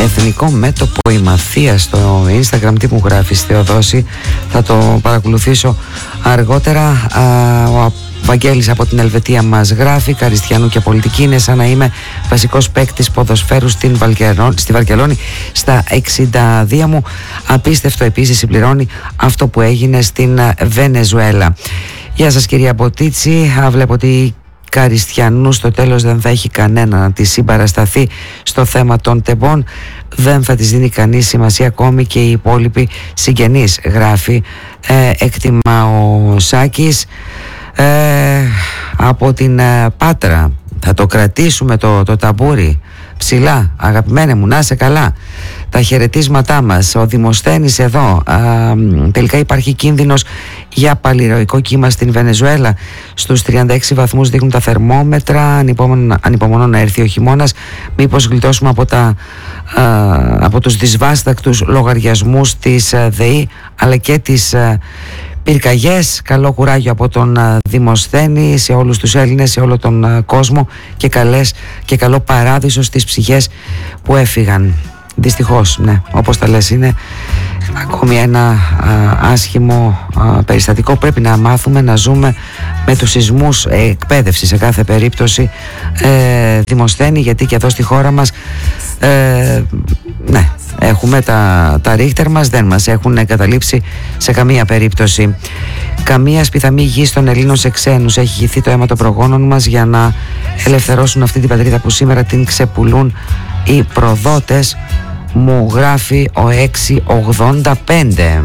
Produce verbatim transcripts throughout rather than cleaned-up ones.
Εθνικό Μέτωπο η Μαθία στο Instagram. Τι μου γράφεις, Θεοδόση? Θα το παρακολουθήσω αργότερα. Α, ο Βαγγέλης από την Ελβετία μας γράφει: Καριστιανού και πολιτική είναι σαν να είμαι βασικός παίκτης ποδοσφαίρου στην Βαρκελόνη, στη Βαρκελόνη στα εξήντα δύο μου. Απίστευτο επίσης, συμπληρώνει, αυτό που έγινε στην Βενεζουέλα. Γεια σας κυρία Μποτίτσι. Βλέπω ότι Καριστιανού στο τέλος δεν θα έχει κανένα να τη συμπαρασταθεί στο θέμα των τεμπών. Δεν θα της δίνει κανείς σημασία, ακόμη και οι υπόλοιποι συγγενείς, γράφει. Ε, εκτιμά ο Σάκης. Ε, από την ε, Πάτρα, θα το κρατήσουμε το, το ταμπούρι ψηλά, αγαπημένε μου, να είσαι καλά. Τα χαιρετίσματά μας. Ο Δημοσθένης εδώ. Α, τελικά υπάρχει κίνδυνος για παλιροϊκό κύμα στην Βενεζουέλα. Στους τριάντα έξι βαθμούς δείχνουν τα θερμόμετρα. Ανυπομονώ, ανυπομονώ να έρθει ο χειμώνας. Μήπως γλιτώσουμε από, τα, α, από τους δυσβάστακτους λογαριασμούς της α, ΔΕΗ αλλά και της α, πυρκαγιές. Καλό κουράγιο από τον α, Δημοσθένη σε όλους τους Έλληνες, σε όλο τον α, κόσμο, και, καλές, και καλό παράδεισο στις ψυχές που έφυγαν. Δυστυχώς, ναι, όπως τα λες, είναι ακόμη ένα α, άσχημο α, περιστατικό. Πρέπει να μάθουμε να ζούμε με τους σεισμούς, ε, εκπαίδευση σε κάθε περίπτωση, ε, Δημοσθένη, γιατί και εδώ στη χώρα μας ε, ναι, έχουμε τα, τα ρίχτερ μας, δεν μας έχουν εγκαταλείψει σε καμία περίπτωση. Καμία σπιθαμή γη των Ελλήνων σε ξένους. Έχει χυθεί το αίμα των προγόνων μας για να ελευθερώσουν αυτή την πατρίδα που σήμερα την ξεπουλούν οι προδότες, μου γράφει ο έξι ογδόντα πέντε.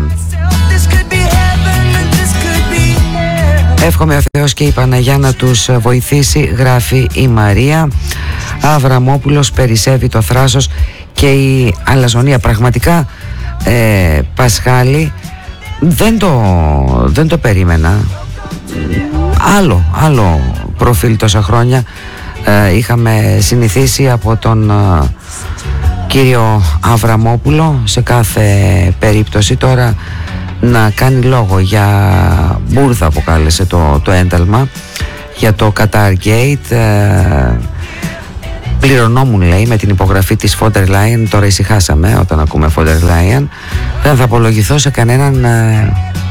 Εύχομαι ο Θεός και η Παναγιά να τους βοηθήσει, γράφει η Μαρία. Αβραμόπουλος, περισσεύει το θράσος και η αλαζονία. Πραγματικά ε, Πασχάλη, δεν το, δεν το περίμενα. Άλλο, άλλο προφίλ τόσα χρόνια ε, είχαμε συνηθίσει από τον ε, κύριο Αβραμόπουλο σε κάθε περίπτωση. Τώρα να κάνει λόγο για μπουρδα, αποκάλεσε το, το ένταλμα, για το Qatar Gate. ε, Πληρωνόμουν, λέει, με την υπογραφή της Φόντερ Λάιεν. Τώρα ησυχάσαμε όταν ακούμε Φόντερ Λάιεν. Δεν θα απολογηθώ σε κανέναν, ε,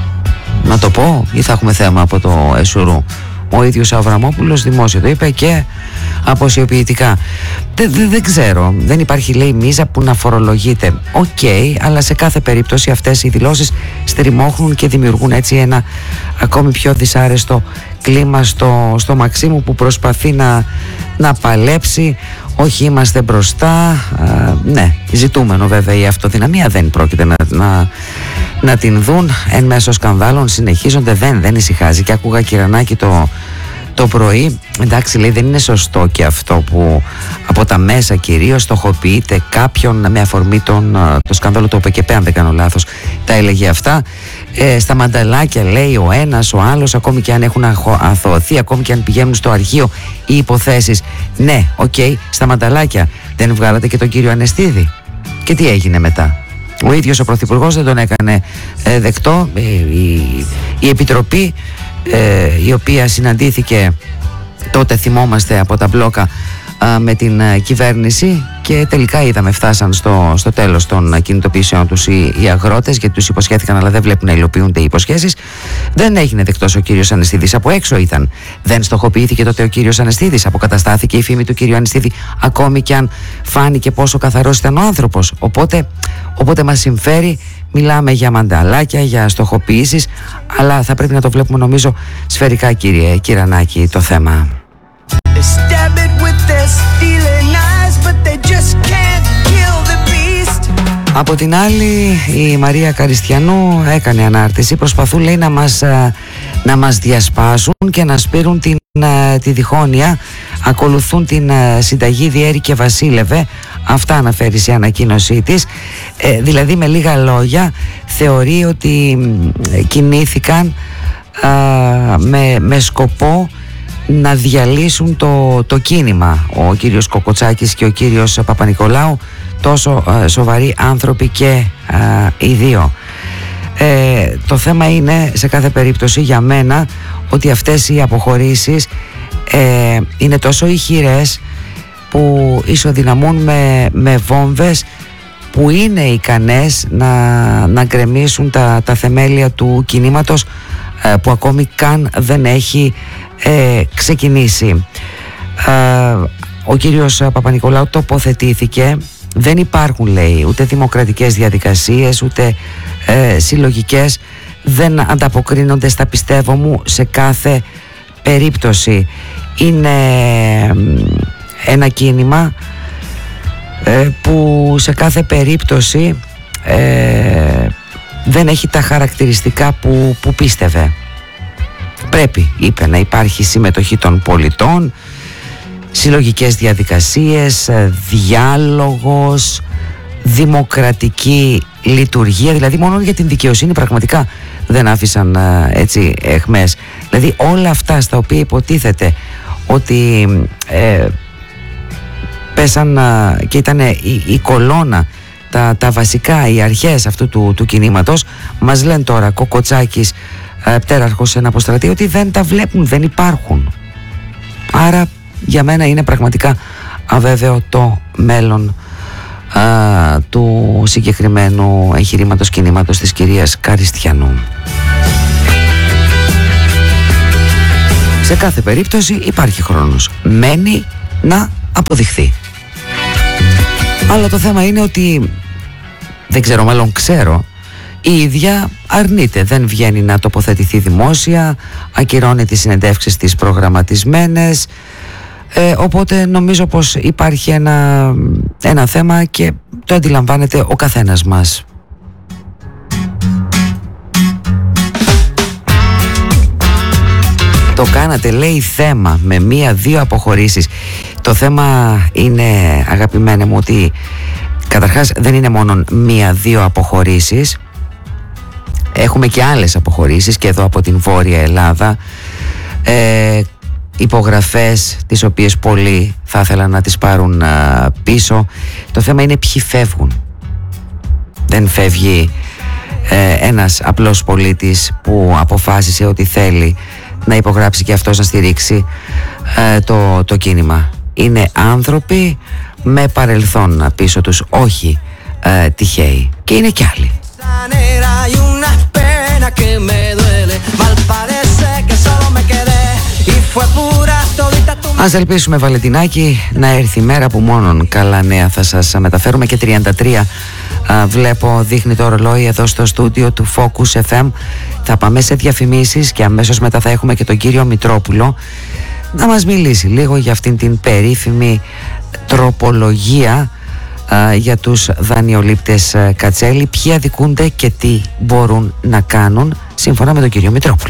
να το πω, ή θα έχουμε θέμα από το Εσουρού. Ο ίδιος ο Αβραμόπουλος δημόσιο το είπε και αποσιοποιητικά. Δεν, δεν, δεν ξέρω, δεν υπάρχει, λέει, μίζα που να φορολογείται. Οκ, okay, αλλά σε κάθε περίπτωση αυτές οι δηλώσεις στριμώχνουν και δημιουργούν έτσι ένα ακόμη πιο δυσάρεστο κλίμα στο, στο Μαξίμου, που προσπαθεί να, να παλέψει. Όχι, είμαστε μπροστά. Α, ναι, ζητούμενο βέβαια η αυτοδυναμία, δεν πρόκειται να, να, να την δουν. Εν μέσω σκανδάλων συνεχίζονται, δεν, δεν ησυχάζει. Και άκουγα Κυρανάκη το, το πρωί. Εντάξει, λέει, δεν είναι σωστό και αυτό που από τα μέσα κυρίως στοχοποιείται κάποιον με αφορμή τον, το σκάνδαλο του ΟΠΕΚΕΠΕ, αν δεν κάνω λάθος, τα έλεγε αυτά. Ε, στα μανταλάκια, λέει, ο ένας, ο άλλος, ακόμη και αν έχουν αθωωωθεί, ακόμη και αν πηγαίνουν στο αρχείο οι υποθέσεις. Ναι, οκ, okay, στα μανταλάκια. Δεν βγάλατε και τον κύριο Ανεστίδη? Και τι έγινε μετά? Ο ίδιος ο Πρωθυπουργός δεν τον έκανε ε, δεκτό. Ε, η, η Επιτροπή ε, η οποία συναντήθηκε τότε, θυμόμαστε, από τα μπλόκα α, με την α, κυβέρνηση, και τελικά είδαμε φτάσαν στο, στο τέλος των κινητοποιήσεων τους οι, οι αγρότες, γιατί τους υποσχέθηκαν αλλά δεν βλέπουν να υλοποιούνται οι υποσχέσεις. Δεν έγινε δεκτός ο κύριος Ανεστίδης, από έξω ήταν. Δεν στοχοποιήθηκε τότε ο κύριος Ανεστίδης, αποκαταστάθηκε η φήμη του κύριου Ανεστίδη, ακόμη και αν φάνηκε πόσο καθαρός ήταν ο άνθρωπος. Οπότε, οπότε μας συμφέρει. Μιλάμε για μανταλάκια, για στοχοποιήσεις, αλλά θα πρέπει να το βλέπουμε, νομίζω, σφαιρικά, κύριε Κυρανάκη, το θέμα. Από την άλλη, η Μαρία Καριστιανού έκανε ανάρτηση. Προσπαθούν, λέει, να μας, να μας διασπάσουν και να σπείρουν την, τη διχόνοια. Ακολουθούν την συνταγή Διέρη και Βασίλευε. Αυτά αναφέρει σε ανακοίνωσή της. Ε, δηλαδή, με λίγα λόγια, θεωρεί ότι κινήθηκαν α, με, με σκοπό να διαλύσουν το, το κίνημα. Ο κύριος Κοκοτσάκης και ο κύριος Παπα-Νικολάου, τόσο α, σοβαροί άνθρωποι και α, οι δύο. Ε, το θέμα είναι, σε κάθε περίπτωση, για μένα, ότι αυτές οι αποχωρήσεις ε, είναι τόσο ηχηρές, που ισοδυναμούν με, με βόμβες που είναι ικανές να, να γκρεμίσουν τα, τα θεμέλια του κινήματος ε, που ακόμη καν δεν έχει ε, ξεκινήσει. Ε, ο κύριος Παπα-Νικολάου τοποθετήθηκε. Δεν υπάρχουν, λέει, ούτε δημοκρατικές διαδικασίες ούτε ε, συλλογικές, δεν ανταποκρίνονται στα πιστεύω μου σε κάθε περίπτωση. Είναι ένα κίνημα ε, που σε κάθε περίπτωση ε, δεν έχει τα χαρακτηριστικά που, που πίστευε. Πρέπει, είπε, να υπάρχει συμμετοχή των πολιτών, συλλογικές διαδικασίες, διάλογος, δημοκρατική λειτουργία. Δηλαδή μόνο για την δικαιοσύνη πραγματικά δεν άφησαν έτσι αιχμές. Δηλαδή όλα αυτά στα οποία υποτίθεται ότι ε, πέσαν και ήταν η, η κολόνα, τα, τα βασικά, οι αρχές αυτού του, του κινήματος, μας λένε τώρα Κοκοτσάκης, ε, πτέραρχος σε ένα αποστρατείο, ότι δεν τα βλέπουν, δεν υπάρχουν. Άρα για μένα είναι πραγματικά αβέβαιο το μέλλον α, του συγκεκριμένου εγχειρήματος κινήματος της κυρίας Καριστιανού. Σε κάθε περίπτωση υπάρχει χρόνος. Μένει να αποδειχθεί. Αλλά το θέμα είναι ότι, δεν ξέρω, μάλλον ξέρω, η ίδια αρνείται, δεν βγαίνει να τοποθετηθεί δημόσια, ακυρώνει τις συνεντεύξεις της προγραμματισμένες. Ε, οπότε νομίζω πως υπάρχει ένα, ένα θέμα και το αντιλαμβάνεται ο καθένας μας. Το κάνατε, λέει, θέμα με μία-δύο αποχωρήσεις. Το θέμα είναι, αγαπημένε μου, ότι καταρχάς δεν είναι μόνο μία-δύο αποχωρήσεις. Έχουμε και άλλες αποχωρήσεις και εδώ από την Βόρεια Ελλάδα. Ε, υπογραφές τις οποίες πολλοί θα ήθελαν να τις πάρουν α, πίσω. Το θέμα είναι ποιοι φεύγουν. Δεν φεύγει ε, ένας απλός πολίτης που αποφάσισε ότι θέλει να υπογράψει και αυτός να στηρίξει ε, το, το κίνημα. Είναι άνθρωποι με παρελθόν πίσω τους, όχι ε, τυχαίοι. Και είναι κι άλλοι. Ας ελπίσουμε, Βαλεντινάκη, να έρθει η μέρα που μόνον καλά νέα θα σας μεταφέρουμε. Και τριάντα τρία α, βλέπω, δείχνει το ρολόι εδώ στο στούντιο του Focus εφ εμ. Θα πάμε σε διαφημίσεις και αμέσως μετά θα έχουμε και τον κύριο Μητρόπουλο να μας μιλήσει λίγο για αυτήν την περίφημη τροπολογία α, για τους δανειολήπτες Κατσέλη, ποιοι αδικούνται και τι μπορούν να κάνουν σύμφωνα με τον κύριο Μητρόπουλο.